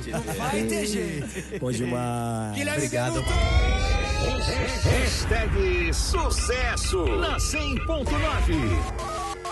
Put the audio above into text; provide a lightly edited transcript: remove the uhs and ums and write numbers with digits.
Vai ter jeito. Bom demais. Obrigado. Hashtag sucesso na 100.9.